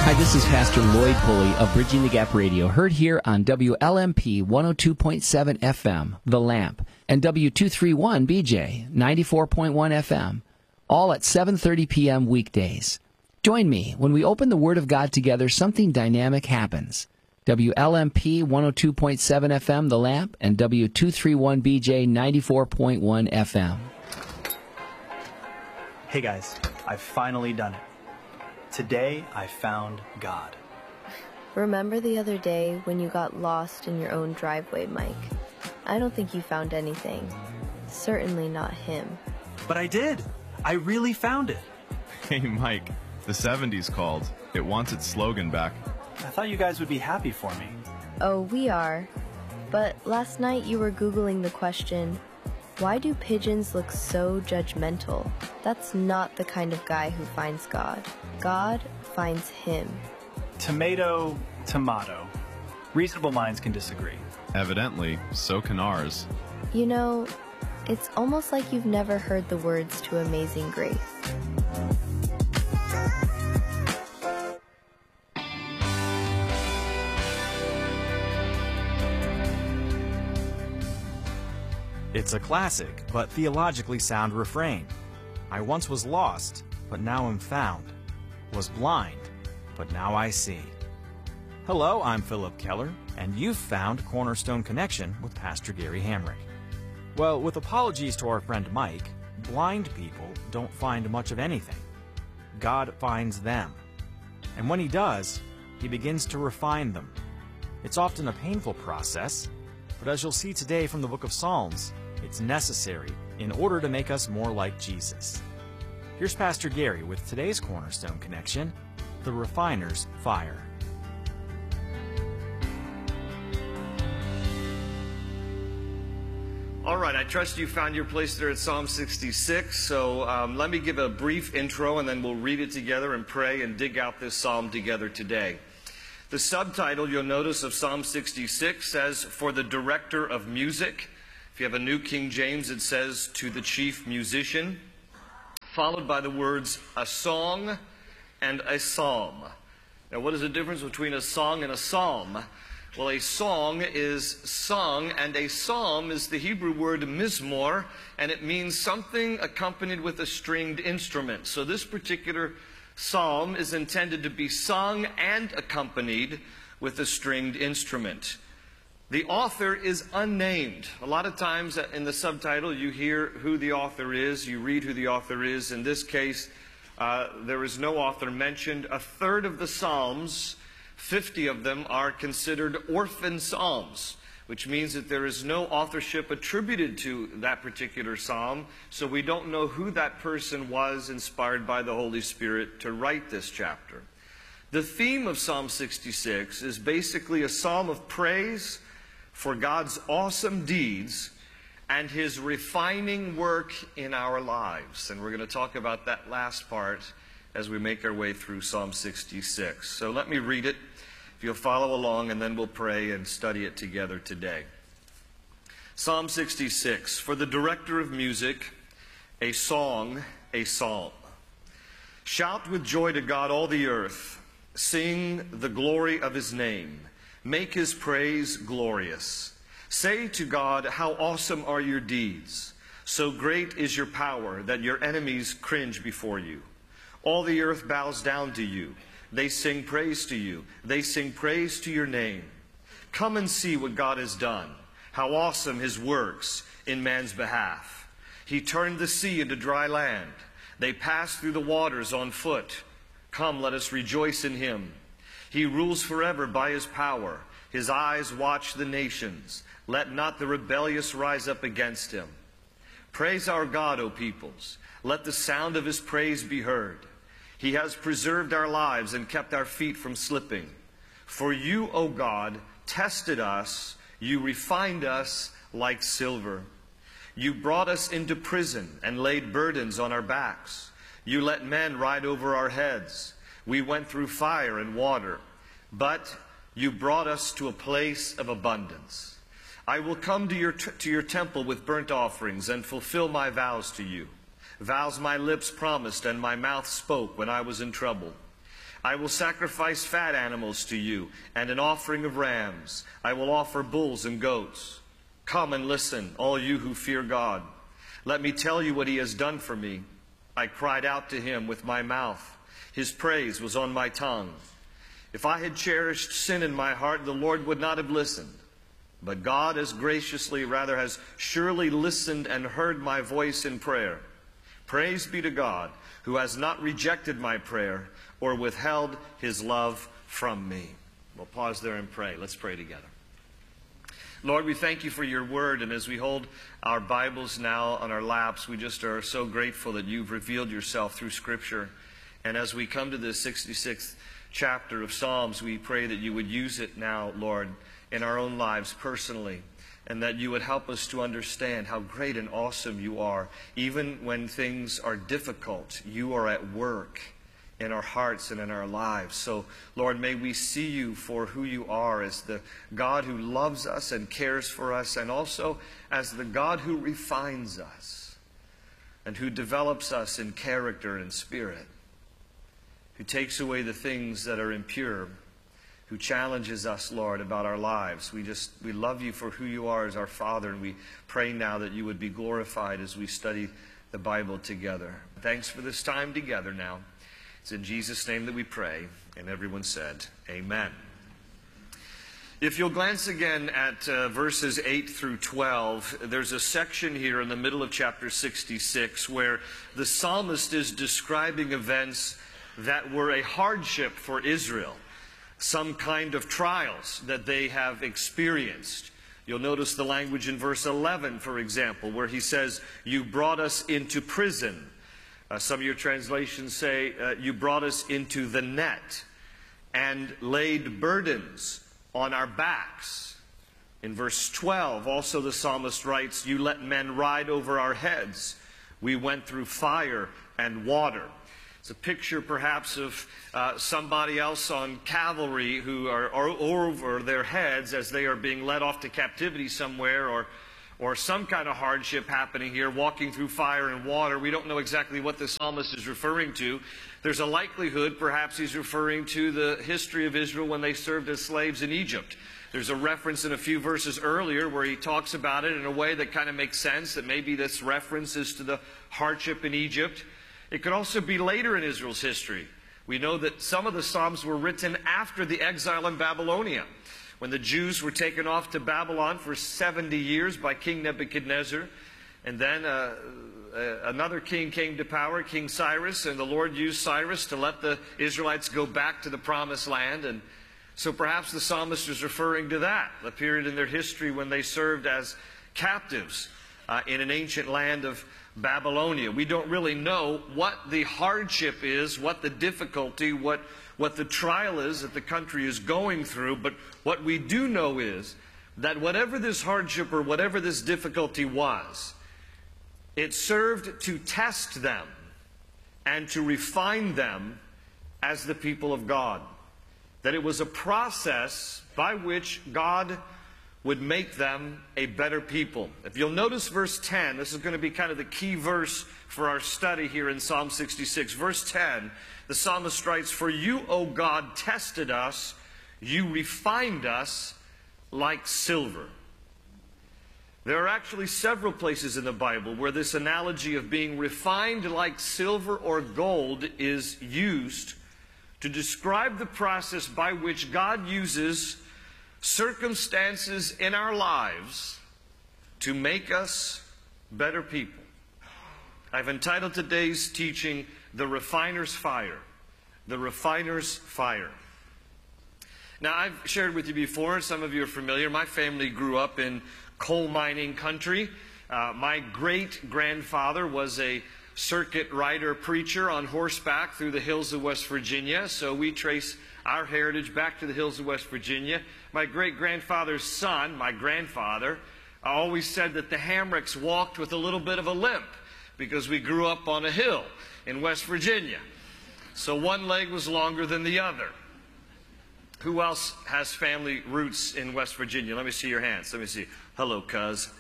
Hi, this is Pastor Lloyd Pulley of Bridging the Gap Radio, heard here on WLMP 102.7 FM, The Lamp, and W231BJ 94.1 FM, all at 7:30 p.m. weekdays. Join me when we open the Word of God together. Something dynamic happens. WLMP 102.7 FM, The Lamp, and W231BJ 94.1 FM. Hey guys, I've finally done it. Today I found God. Remember the other day when you got lost in your own driveway, Mike? I don't think you found anything. Certainly not him. But I did. I really found it. Hey Mike, the 70s called. It wants its slogan back. I thought you guys would be happy for me. Oh, we are. But last night you were Googling the question, why do pigeons look so judgmental? That's not the kind of guy who finds God. God finds him. Tomato, tomato. Reasonable minds can disagree. Evidently, so can ours. You know, it's almost like you've never heard the words to Amazing Grace. It's a classic, but theologically sound refrain. I once was lost, but now am found. Was blind, but now I see. Hello, I'm Philip Keller, and you've found Cornerstone Connection with Pastor Gary Hamrick. Well, with apologies to our friend Mike, blind people don't find much of anything. God finds them. And when he does, he begins to refine them. It's often a painful process, but as you'll see today from the book of Psalms, it's necessary in order to make us more like Jesus. Here's Pastor Gary with today's Cornerstone Connection, The Refiner's Fire. All right, I trust you found your place there at Psalm 66. So let me give a brief intro and then we'll read it together and pray and dig out this psalm together today. The subtitle, you'll notice, of Psalm 66 says, "For the director of music." If you have a New King James, it says, "To the chief musician," followed by the words, "a song and a psalm." Now, what is the difference between a song and a psalm? Well, a song is sung, and a psalm is the Hebrew word mizmor, and it means something accompanied with a stringed instrument. So this particular psalm is intended to be sung and accompanied with a stringed instrument. The author is unnamed. A lot of times in the subtitle you hear who the author is, you read who the author is. In this case, there is no author mentioned. A third of the Psalms, 50 of them, are considered orphan Psalms, which means that there is no authorship attributed to that particular psalm, so we don't know who that person was inspired by the Holy Spirit to write this chapter. The theme of Psalm 66 is basically a psalm of praise for God's awesome deeds and his refining work in our lives. And we're going to talk about that last part as we make our way through Psalm 66. So let me read it, if you'll follow along, and then we'll pray and study it together today. Psalm 66, "For the director of music, a song, a psalm. Shout with joy to God, all the earth. Sing the glory of his name. Make his praise glorious. Say to God, how awesome are your deeds. So great is your power that your enemies cringe before you. All the earth bows down to you. They sing praise to you. They sing praise to your name. Come and see what God has done, how awesome his works in man's behalf. He turned the sea into dry land. They passed through the waters on foot. Come, let us rejoice in him. He rules forever by his power. His eyes watch the nations. Let not the rebellious rise up against him. Praise our God, O peoples. Let the sound of his praise be heard. He has preserved our lives and kept our feet from slipping. For you, O God, tested us. You refined us like silver. You brought us into prison and laid burdens on our backs. You let men ride over our heads. We went through fire and water, but you brought us to a place of abundance. I will come to your temple with burnt offerings and fulfill my vows to you. Vows my lips promised and my mouth spoke when I was in trouble. I will sacrifice fat animals to you, and an offering of rams. I will offer bulls and goats. Come and listen, all you who fear God. Let me tell you what he has done for me. I cried out to him with my mouth. His praise was on my tongue. If I had cherished sin in my heart, the Lord would not have listened. But God has has surely listened and heard my voice in prayer. Praise be to God, who has not rejected my prayer or withheld his love from me. We'll pause there and pray. Let's pray together. Lord, we thank you for your word, and as we hold our Bibles now on our laps, we just are so grateful that you've revealed yourself through Scripture. And as we come to the 66th chapter of Psalms, we pray that you would use it now, Lord, in our own lives personally, and that you would help us to understand how great and awesome you are. Even when things are difficult, you are at work in our hearts and in our lives. So, Lord, may we see you for who you are, as the God who loves us and cares for us, and also as the God who refines us and who develops us in character and spirit, who takes away the things that are impure, who challenges us, Lord, about our lives. We love you for who you are as our Father, and we pray now that you would be glorified as we study the Bible together. Thanks for this time together now. It's in Jesus' name that we pray, and everyone said, amen. If you'll glance again at verses 8 through 12, there's a section here in the middle of chapter 66 where the psalmist is describing events that were a hardship for Israel, some kind of trials that they have experienced. You'll notice the language in verse 11, for example, where he says, you brought us into prison. Some of your translations say, you brought us into the net and laid burdens on our backs. In verse 12, also the psalmist writes, you let men ride over our heads. We went through fire and water. It's a picture perhaps of somebody else on cavalry who are over their heads as they are being led off to captivity somewhere, or some kind of hardship happening here, walking through fire and water. We don't know exactly what the psalmist is referring to. There's a likelihood perhaps he's referring to the history of Israel when they served as slaves in Egypt. There's a reference in a few verses earlier where he talks about it in a way that kind of makes sense, that maybe this reference is to the hardship in Egypt. It could also be later in Israel's history. We know that some of the Psalms were written after the exile in Babylonia, when the Jews were taken off to Babylon for 70 years by King Nebuchadnezzar. And then another king came to power, King Cyrus, and the Lord used Cyrus to let the Israelites go back to the promised land. And so perhaps the psalmist is referring to that, the period in their history when they served as captives in an ancient land of Babylonia. We don't really know what the hardship is, what the difficulty, what the trial is that the country is going through, but what we do know is that whatever this hardship or whatever this difficulty was, it served to test them and to refine them as the people of God. That it was a process by which God would make them a better people. If you'll notice verse 10, this is going to be kind of the key verse for our study here in Psalm 66. Verse 10, the psalmist writes, for you, O God, tested us, you refined us like silver. There are actually several places in the Bible where this analogy of being refined like silver or gold is used to describe the process by which God uses circumstances in our lives to make us better people. I've entitled today's teaching, The Refiner's Fire. The Refiner's Fire. Now, I've shared with you before, some of you are familiar, my family grew up in coal mining country. My great-grandfather was a circuit rider preacher on horseback through the hills of West Virginia, so we trace our heritage back to the hills of West Virginia. My great-grandfather's son, my grandfather, always said that the Hamricks walked with a little bit of a limp because we grew up on a hill in West Virginia. So one leg was longer than the other. Who else has family roots in West Virginia? Let me see your hands. Let me see. Hello, cuz.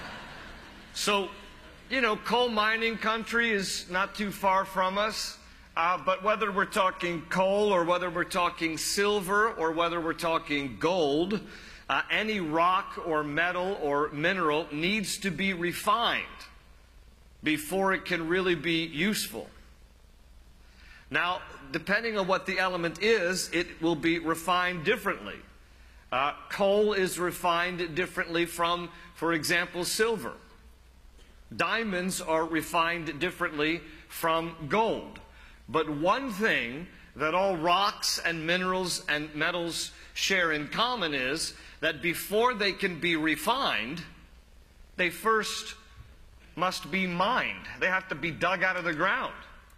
So, you know, coal mining country is not too far from us. But whether we're talking coal or whether we're talking silver or whether we're talking gold, any rock or metal or mineral needs to be refined before it can really be useful. Now, depending on what the element is, it will be refined differently. Coal is refined differently from, for example, silver. Diamonds are refined differently from gold. But one thing that all rocks and minerals and metals share in common is that before they can be refined, they first must be mined. They have to be dug out of the ground.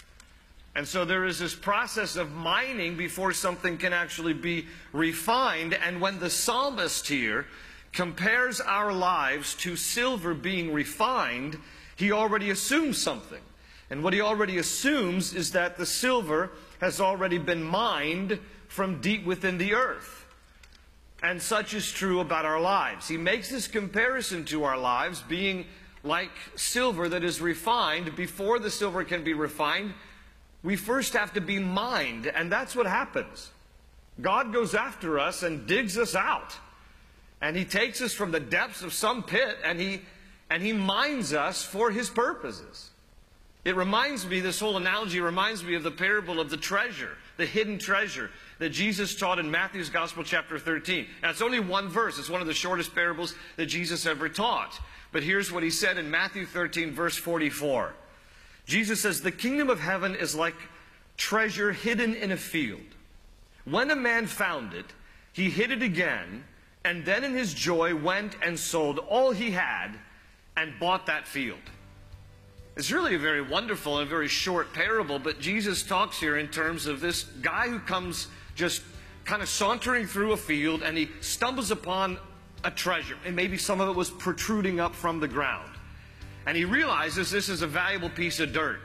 And so there is this process of mining before something can actually be refined. And when the psalmist here compares our lives to silver being refined, he already assumes something. And what he already assumes is that the silver has already been mined from deep within the earth. And such is true about our lives. He makes this comparison to our lives being like silver that is refined. Before the silver can be refined, we first have to be mined. And that's what happens. God goes after us and digs us out. And he takes us from the depths of some pit and he mines us for his purposes. It reminds me, this whole analogy reminds me of the parable of the treasure, the hidden treasure that Jesus taught in Matthew's Gospel chapter 13. Now, it's only one verse. It's one of the shortest parables that Jesus ever taught. But here's what he said in Matthew 13, verse 44. Jesus says, "The kingdom of heaven is like treasure hidden in a field. When a man found it, he hid it again, and then in his joy went and sold all he had and bought that field." It's really a very wonderful and very short parable, but Jesus talks here in terms of this guy who comes just kind of sauntering through a field and he stumbles upon a treasure, and maybe some of it was protruding up from the ground. And he realizes this is a valuable piece of dirt.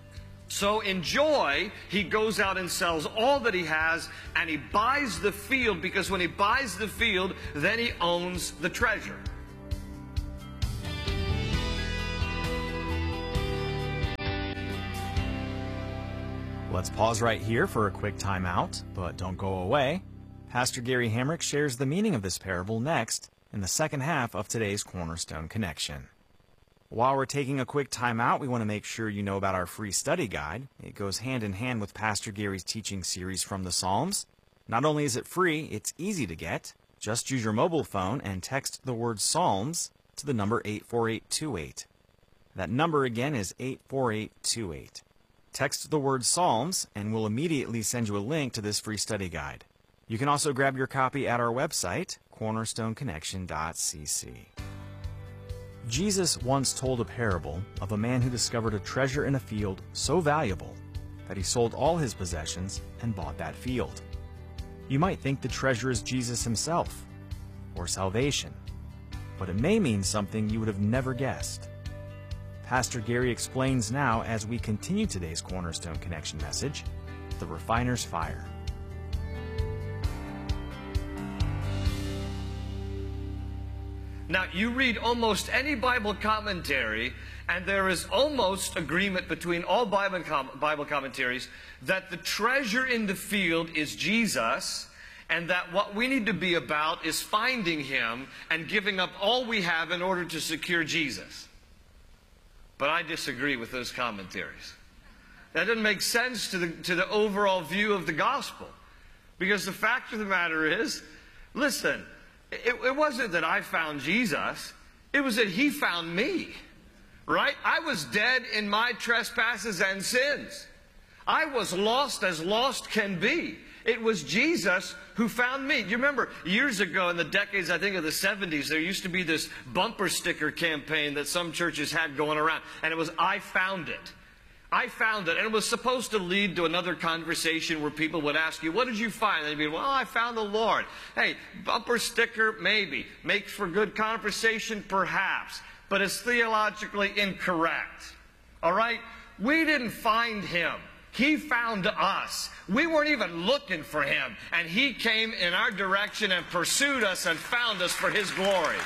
So in joy, he goes out and sells all that he has, and he buys the field, because when he buys the field, then he owns the treasure. Let's pause right here for a quick timeout, but don't go away. Pastor Gary Hamrick shares the meaning of this parable next in the second half of today's Cornerstone Connection. While we're taking a quick timeout, we want to make sure you know about our free study guide. It goes hand in hand with Pastor Gary's teaching series from the Psalms. Not only is it free, it's easy to get. Just use your mobile phone and text the word Psalms to the number 84828. That number again is 84828. Text the word Psalms, and we'll immediately send you a link to this free study guide. You can also grab your copy at our website, cornerstoneconnection.cc. Jesus once told a parable of a man who discovered a treasure in a field so valuable that he sold all his possessions and bought that field. You might think the treasure is Jesus himself, or salvation, but it may mean something you would have never guessed. Pastor Gary explains now as we continue today's Cornerstone Connection message, The Refiner's Fire. Now, you read almost any Bible commentary, and there is almost agreement between all Bible commentaries that the treasure in the field is Jesus, and that what we need to be about is finding him and giving up all we have in order to secure Jesus. But I disagree with those commentaries. That doesn't make sense to the overall view of the gospel. Because the fact of the matter is, listen, it wasn't that I found Jesus. It was that he found me. Right? I was dead in my trespasses and sins. I was lost as lost can be. It was Jesus who found me. You remember years ago in the decades, I think of the 70s, there used to be this bumper sticker campaign that some churches had going around. And it was, "I found it." I found it. And it was supposed to lead to another conversation where people would ask you, "What did you find?" And they'd be, "Well, I found the Lord." Hey, bumper sticker, maybe. Makes for good conversation, perhaps. But it's theologically incorrect. All right? We didn't find him. He found us. We weren't even looking for him. And he came in our direction and pursued us and found us for his glory.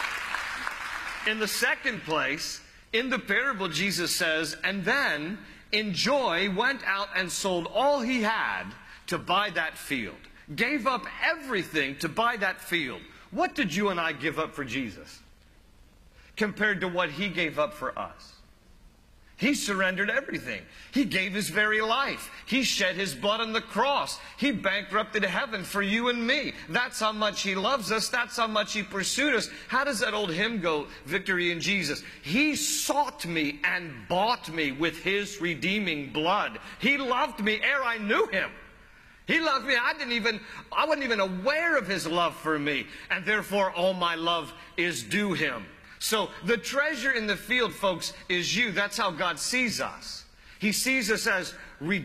In the second place, in the parable, Jesus says, "And then in joy, went out and sold all he had to buy that field. Gave up everything to buy that field. What did you and I give up for Jesus compared to what he gave up for us? He surrendered everything. He gave his very life. He shed his blood on the cross. He bankrupted heaven for you and me. That's how much he loves us. That's how much he pursued us. How does that old hymn go, Victory in Jesus? He sought me and bought me with his redeeming blood. He loved me ere I knew him. He loved me. I wasn't even aware of his love for me. And therefore, all my love is due him. So the treasure in the field, folks, is you. That's how God sees us. He sees us as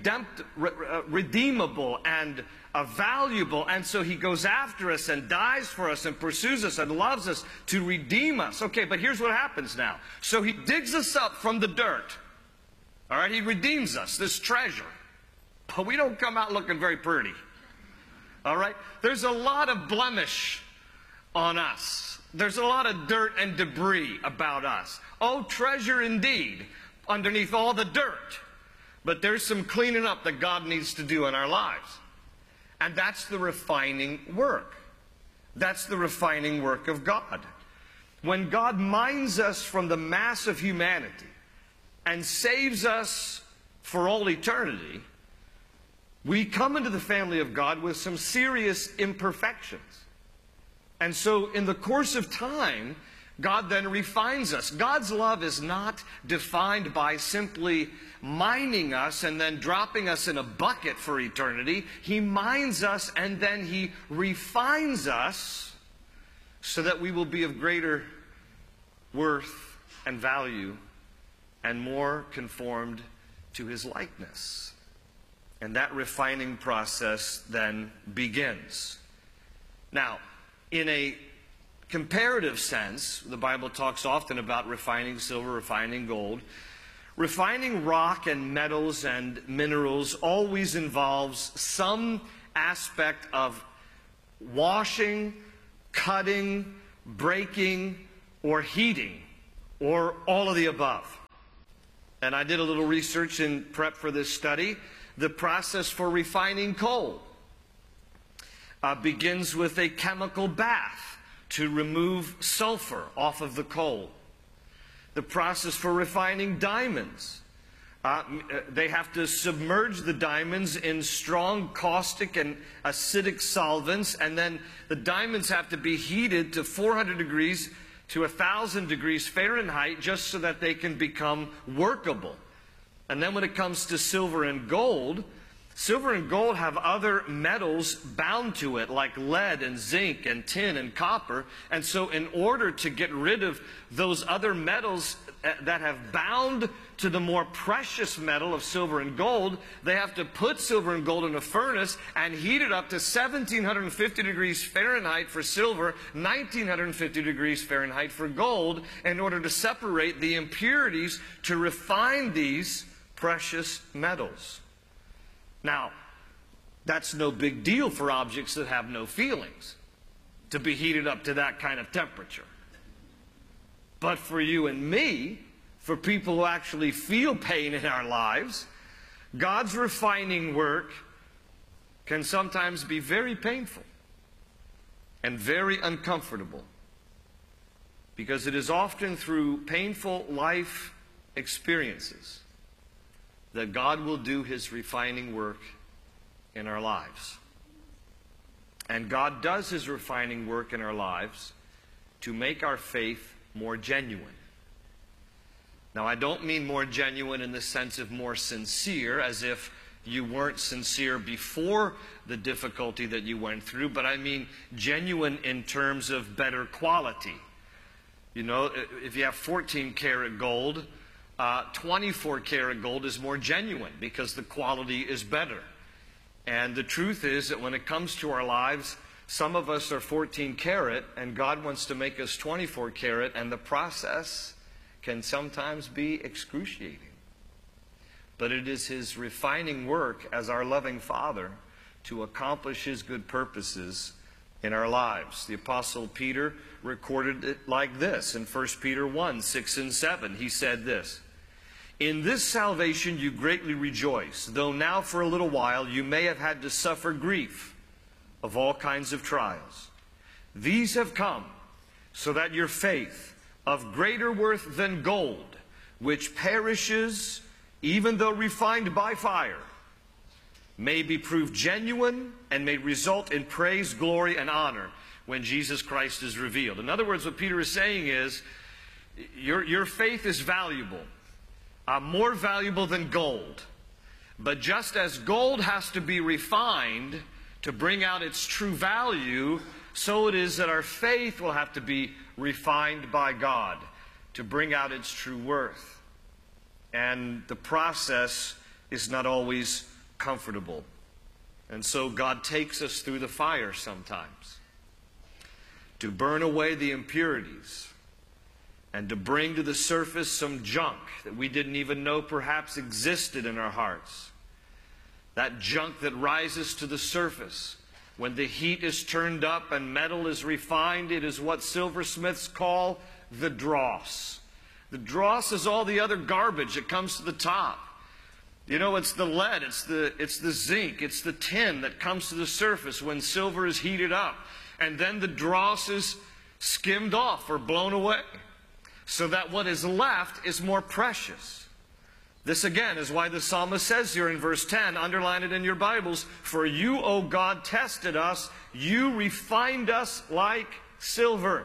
redeemable and valuable. And so he goes after us and dies for us and pursues us and loves us to redeem us. Okay, but here's what happens now. So he digs us up from the dirt. All right, he redeems us, this treasure. But we don't come out looking very pretty. All right? There's a lot of blemish on us. There's a lot of dirt and debris about us. Oh, treasure indeed, underneath all the dirt. But there's some cleaning up that God needs to do in our lives. And that's the refining work. That's the refining work of God. When God minds us from the mass of humanity and saves us for all eternity, we come into the family of God with some serious imperfections. And so in the course of time, God then refines us. God's love is not defined by simply mining us and then dropping us in a bucket for eternity. He mines us and then he refines us so that we will be of greater worth and value and more conformed to his likeness. And that refining process then begins. Now, in a comparative sense, the Bible talks often about refining silver, refining gold. Refining rock and metals and minerals always involves some aspect of washing, cutting, breaking, or heating, or all of the above. And I did a little research in prep for this study. The process for refining coal begins with a chemical bath to remove sulfur off of the coal. The process for refining diamonds, they have to submerge the diamonds in strong caustic and acidic solvents, and then the diamonds have to be heated to 400 degrees to 1,000 degrees Fahrenheit just so that they can become workable. And then when it comes to silver and gold have other metals bound to it, like lead and zinc and tin and copper. And so in order to get rid of those other metals that have bound to the more precious metal of silver and gold, they have to put silver and gold in a furnace and heat it up to 1,750 degrees Fahrenheit for silver, 1,950 degrees Fahrenheit for gold, in order to separate the impurities to refine these precious metals. Now, that's no big deal for objects that have no feelings, to be heated up to that kind of temperature. But for you and me, for people who actually feel pain in our lives, God's refining work can sometimes be very painful and very uncomfortable, because it is often through painful life experiences that God will do his refining work in our lives. And God does his refining work in our lives to make our faith more genuine. Now, I don't mean more genuine in the sense of more sincere, as if you weren't sincere before the difficulty that you went through, but I mean genuine in terms of better quality. You know, if you have 14 karat gold, 24 karat gold is more genuine because the quality is better. And the truth is that when it comes to our lives, some of us are 14 karat and God wants to make us 24 karat, and the process can sometimes be excruciating. But it is his refining work as our loving Father to accomplish his good purposes in our lives. The Apostle Peter recorded it like this in 1 Peter 1, 6 and 7. He said this: In this salvation you greatly rejoice, though now for a little while you may have had to suffer grief of all kinds of trials. These have come so that your faith, of greater worth than gold, which perishes even though refined by fire, may be proved genuine and may result in praise, glory, and honor when Jesus Christ is revealed. In other words, what Peter is saying is, your faith is valuable, more valuable than gold. But just as gold has to be refined to bring out its true value, so it is that our faith will have to be refined by God to bring out its true worth. And the process is not always comfortable. And so God takes us through the fire sometimes to burn away the impurities and to bring to the surface some junk that we didn't even know perhaps existed in our hearts. That junk that rises to the surface when the heat is turned up and metal is refined, it is what silversmiths call the dross. The dross is all the other garbage that comes to the top. You know, it's the lead, it's the zinc, it's the tin that comes to the surface when silver is heated up. And then the dross is skimmed off or blown away, so that what is left is more precious. This again is why the psalmist says here in verse 10, underline it in your Bibles, "For you, O God, tested us, you refined us like silver."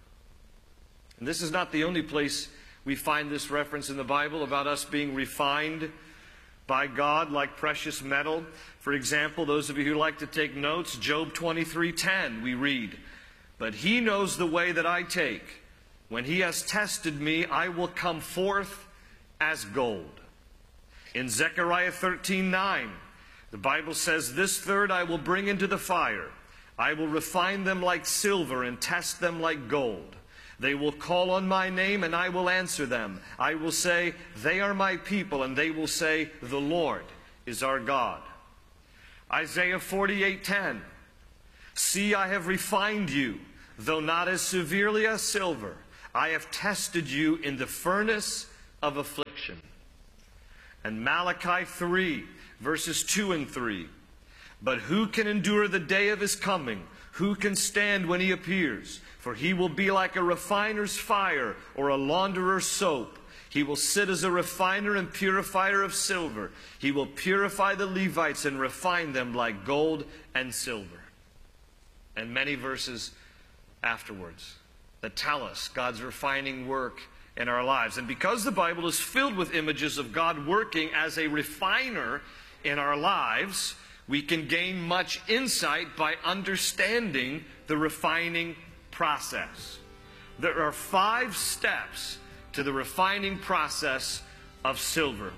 And this is not the only place we find this reference in the Bible about us being refined by God like precious metal. For example, those of you who like to take notes, Job 23:10, we read, "But he knows the way that I take. When he has tested me, I will come forth as gold." In Zechariah 13:9, the Bible says, "This third I will bring into the fire. I will refine them like silver and test them like gold. They will call on my name and I will answer them. I will say, they are my people, and they will say, the Lord is our God." Isaiah 48:10, "See, I have refined you, though not as severely as silver. I have tested you in the furnace of affliction." And Malachi 3, verses 2 and 3, "But who can endure the day of his coming? Who can stand when he appears? For he will be like a refiner's fire or a launderer's soap. He will sit as a refiner and purifier of silver. He will purify the Levites and refine them like gold and silver." And many verses afterwards that tell us God's refining work in our lives. And because the Bible is filled with images of God working as a refiner in our lives, we can gain much insight by understanding the refining process. There are 5 steps to the refining process of silver.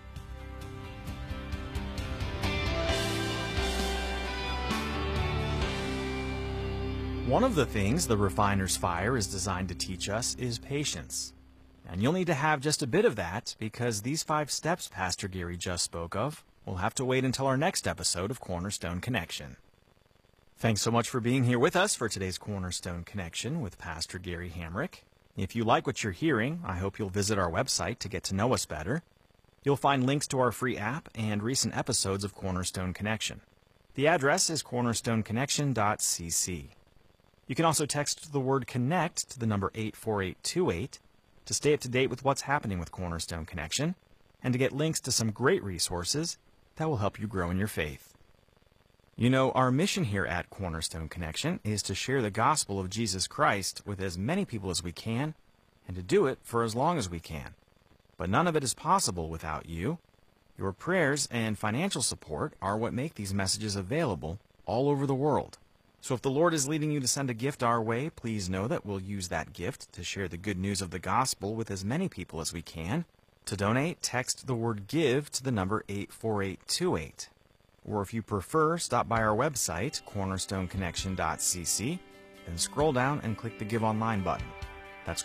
One of the things the refiner's fire is designed to teach us is patience. And you'll need to have just a bit of that, because these 5 steps Pastor Gary just spoke of will have to wait until our next episode of Cornerstone Connection. Thanks so much for being here with us for today's Cornerstone Connection with Pastor Gary Hamrick. If you like what you're hearing, I hope you'll visit our website to get to know us better. You'll find links to our free app and recent episodes of Cornerstone Connection. The address is cornerstoneconnection.cc. You can also text the word CONNECT to the number 84828 to stay up to date with what's happening with Cornerstone Connection and to get links to some great resources that will help you grow in your faith. You know, our mission here at Cornerstone Connection is to share the gospel of Jesus Christ with as many people as we can, and to do it for as long as we can. But none of it is possible without you. Your prayers and financial support are what make these messages available all over the world. So if the Lord is leading you to send a gift our way, please know that we'll use that gift to share the good news of the gospel with as many people as we can. To donate, text the word GIVE to the number 84828. Or if you prefer, stop by our website, cornerstoneconnection.cc, then scroll down and click the Give Online button. That's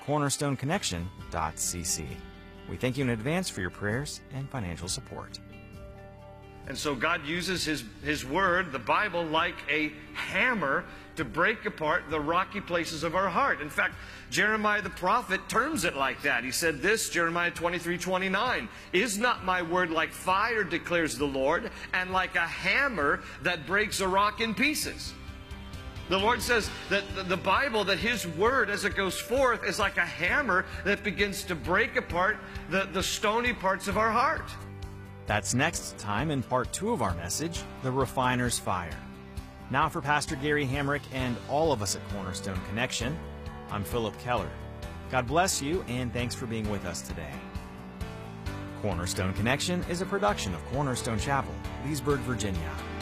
cornerstoneconnection.cc. We thank you in advance for your prayers and financial support. And so God uses His Word, the Bible, like a hammer to break apart the rocky places of our heart. In fact, Jeremiah the prophet terms it like that. He said this, Jeremiah 23:29, "Is not my word like fire, declares the Lord, and like a hammer that breaks a rock in pieces?" The Lord says that the Bible, that His Word as it goes forth is like a hammer that begins to break apart the stony parts of our heart. That's next time in part 2 of our message, The Refiner's Fire. Now for Pastor Gary Hamrick and all of us at Cornerstone Connection, I'm Philip Keller. God bless you, and thanks for being with us today. Cornerstone Connection is a production of Cornerstone Chapel, Leesburg, Virginia.